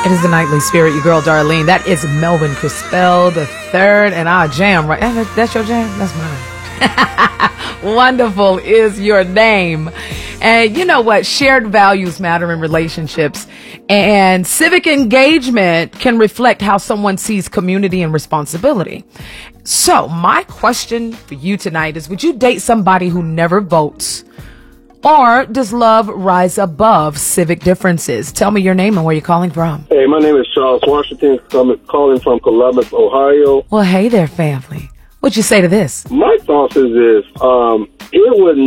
It is the Nightly Spirit, your girl Darlene. That is Melvin Crispell the third, and our jam, right? That's your jam? That's mine. Wonderful is your name. And you know what? Shared values matter in relationships, and civic engagement can reflect how someone sees community and responsibility. So my question for you tonight is, would you date somebody who never votes? Or does love rise above civic differences? Tell me your name and where you're calling from. Hey, my name is Charles Washington, calling from Columbus, Ohio. Well, hey there, family. What'd you say to this? My thoughts is this. It would